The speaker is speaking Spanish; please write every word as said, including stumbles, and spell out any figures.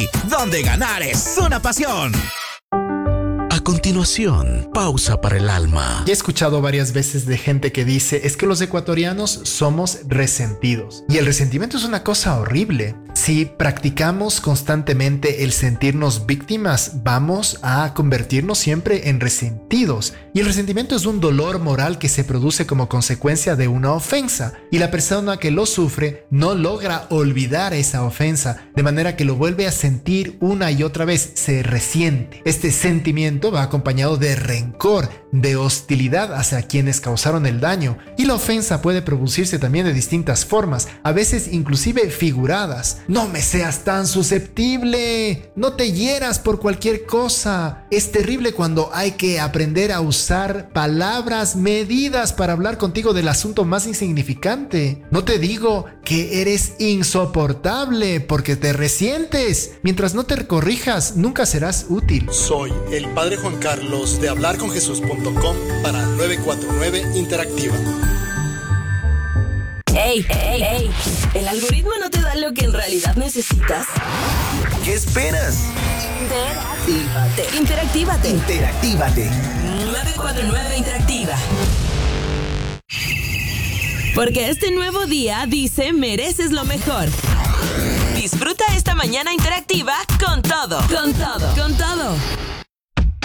donde ganar es una pasión. A continuación, pausa para el alma. Ya he escuchado varias veces de gente que dice, es que los ecuatorianos somos resentidos. Y el resentimiento es una cosa horrible. Si practicamos constantemente el sentirnos víctimas, vamos a convertirnos siempre en resentidos. Y el resentimiento es un dolor moral que se produce como consecuencia de una ofensa. Y la persona que lo sufre no logra olvidar esa ofensa, de manera que lo vuelve a sentir una y otra vez, se resiente. Este sentimiento va acompañado de rencor, de hostilidad hacia quienes causaron el daño. Y la ofensa puede producirse también de distintas formas, a veces inclusive figuradas. No me seas tan susceptible, no te hieras por cualquier cosa. Es terrible cuando hay que aprender a usar palabras medidas para hablar contigo del asunto más insignificante. No te digo que eres insoportable porque te resientes. Mientras no te corrijas, nunca serás útil. Soy el Padre Juan Carlos de hablar con jesús punto com para nueve cuatro nueve Interactiva. Ey, ey, ey, ¿el algoritmo no te da lo que en realidad necesitas? ¿Qué esperas? Interactívate. Interactívate. Interactívate. nueve cuatro nueve Interactiva. Porque este nuevo día dice mereces lo mejor. Disfruta esta mañana interactiva con todo. Con todo. Con todo.